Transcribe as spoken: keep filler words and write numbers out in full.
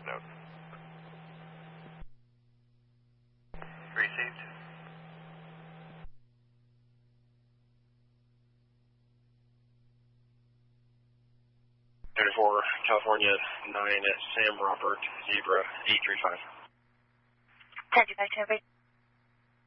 note. Received. thirty-four, California nine at Sam Robert, Zebra eight three five. ten two five two,